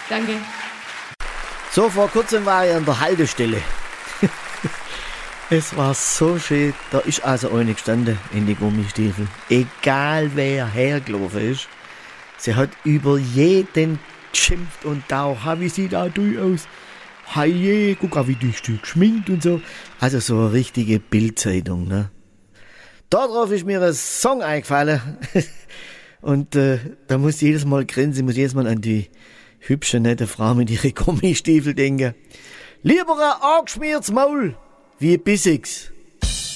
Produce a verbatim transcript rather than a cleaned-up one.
Danke. So, vor kurzem war ich an der Haltestelle. Es war so schön. Da ist also eine gestanden in die Gummistiefel. Egal wer hergelaufen ist. Sie hat über jeden geschimpft und da, wie sieht da du aus? Hey, guck mal, wie dich du geschminkt und so. Also so eine richtige Bildzeitung, ne? Darauf ist mir ein Song eingefallen. Und äh, da muss ich jedes Mal grinsen, ich muss jedes Mal an die hübsche, nette Frau mit ihren Gummistiefel denken. Lieber ein angeschmiertes Maul wie ein bissiges.